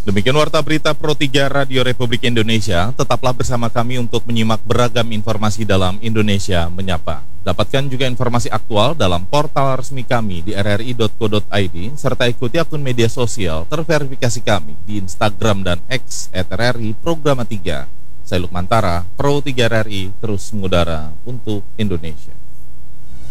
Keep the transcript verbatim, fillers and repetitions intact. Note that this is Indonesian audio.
Demikian warta berita Pro tiga Radio Republik Indonesia. Tetaplah bersama kami untuk menyimak beragam informasi dalam Indonesia Menyapa. Dapatkan juga informasi aktual dalam portal resmi kami di r r i dot co dot i d serta ikuti akun media sosial terverifikasi kami di Instagram dan X et r r i Programa tiga. Saya Lukmantara, Pro tiga R R I, terus mengudara untuk Indonesia.